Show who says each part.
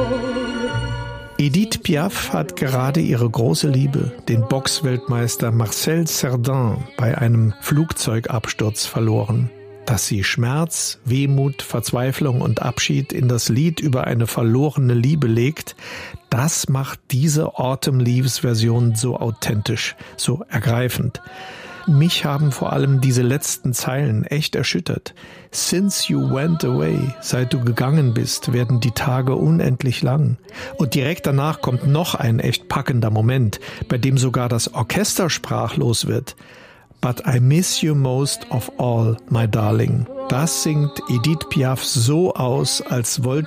Speaker 1: Edith Piaf hat gerade ihre große Liebe, den Boxweltmeister Marcel Cerdan, bei einem Flugzeugabsturz verloren. Dass sie Schmerz, Wehmut, Verzweiflung und Abschied in das Lied über eine verlorene Liebe legt, das macht diese Autumn Leaves-Version so authentisch, so ergreifend. Mich haben vor allem diese letzten Zeilen echt erschüttert. Since you went away, seit du gegangen bist, werden die Tage unendlich lang. Und direkt danach kommt noch ein echt packender Moment, bei dem sogar das Orchester sprachlos wird. But I miss you most of all, my darling. Das singt Edith Piaf so aus, als wollte